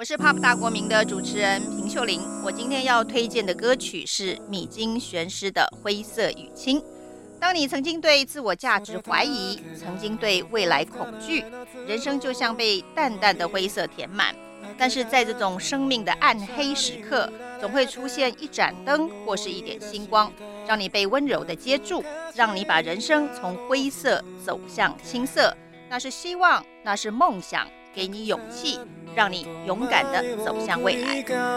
我是 Pop 大国民的主持人平秀玲。我今天要推荐的歌曲是米津玄师的《灰色雨青》。当你曾经对自我价值怀疑，曾经对未来恐惧，人生就像被淡淡的灰色填满。但是在这种生命的暗黑时刻，总会出现一盏灯或是一点星光，让你被温柔的接住，让你把人生从灰色走向青色。那是希望，那是梦想，给你勇气，让你勇敢地走向未来。